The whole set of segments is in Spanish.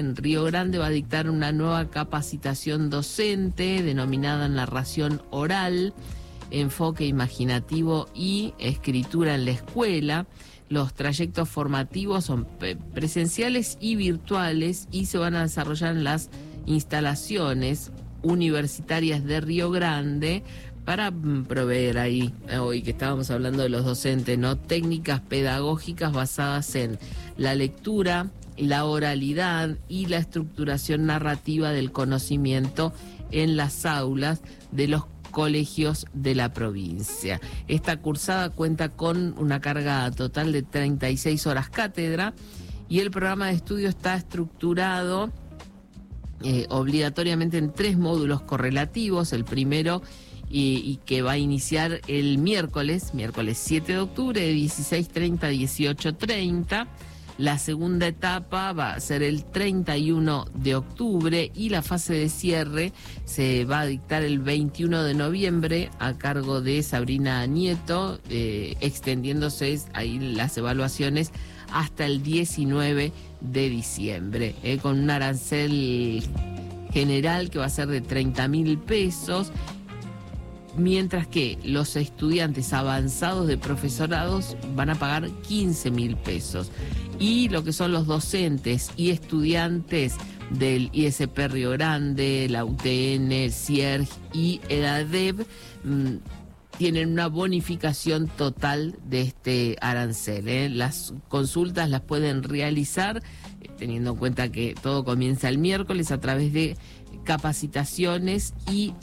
en Río Grande va a dictar una nueva capacitación docente denominada narración oral, enfoque imaginativo y escritura en la escuela. Los trayectos formativos son presenciales y virtuales y se van a desarrollar en las instalaciones universitarias de Río Grande para proveer ahí, hoy que estábamos hablando de los docentes, ¿no?, técnicas pedagógicas basadas en la lectura, la oralidad y la estructuración narrativa del conocimiento en las aulas de los colegios de la provincia. Esta cursada cuenta con una carga total de 36 horas cátedra y el programa de estudio está estructurado obligatoriamente en 3 módulos correlativos. El primero y que va a iniciar el miércoles 7 de octubre de 16:30 a 18:30. La segunda etapa va a ser el 31 de octubre y la fase de cierre se va a dictar el 21 de noviembre a cargo de Sabrina Nieto, extendiéndose ahí las evaluaciones hasta el 19 de diciembre, con un arancel general que va a ser de 30.000 pesos, mientras que los estudiantes avanzados de profesorados van a pagar 15.000 pesos. Y lo que son los docentes y estudiantes del ISP Río Grande, la UTN, el CIERG y el ADEB tienen una bonificación total de este arancel. Las consultas las pueden realizar, teniendo en cuenta que todo comienza el miércoles, a través de capacitaciones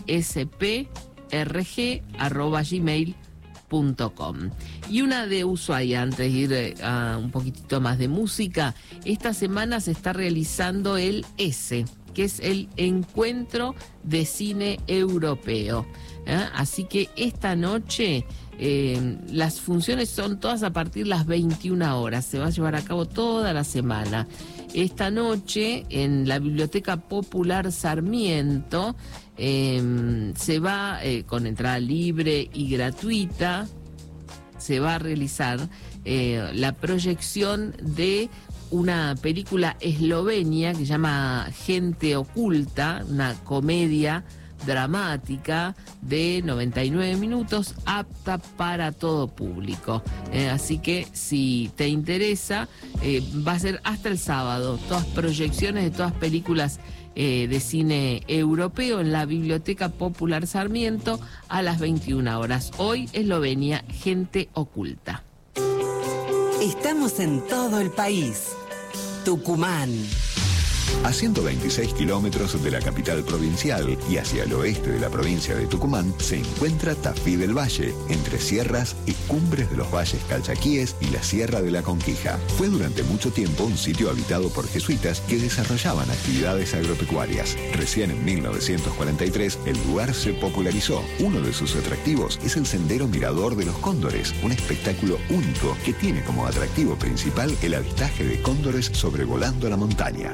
isprg@gmail.com. Y una de Ushuaia, antes de ir a un poquitito más de música. Esta semana se está realizando el ESE, que es el Encuentro de Cine Europeo. Así que esta noche las funciones son todas a partir de las 21 horas. Se va a llevar a cabo toda la semana. Esta noche en la Biblioteca Popular Sarmiento se va, con entrada libre y gratuita, se va a realizar la proyección de una película eslovenia que se llama Gente Oculta, una comedia dramática de 99 minutos, apta para todo público. Así que si te interesa, va a ser hasta el sábado, todas proyecciones de todas películas de cine europeo en la Biblioteca Popular Sarmiento a las 21 horas. Hoy, Eslovenia, Gente Oculta. Estamos en todo el país. Tucumán. A 126 kilómetros de la capital provincial y hacia el oeste de la provincia de Tucumán se encuentra Tafí del Valle, entre sierras y cumbres de los valles Calchaquíes y la Sierra de la Conquija. Fue durante mucho tiempo un sitio habitado por jesuitas que desarrollaban actividades agropecuarias. Recién en 1943 el lugar se popularizó. Uno de sus atractivos es el Sendero Mirador de los Cóndores, un espectáculo único que tiene como atractivo principal el avistaje de cóndores sobrevolando la montaña.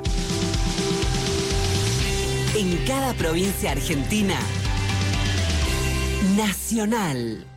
En cada provincia argentina, Nacional.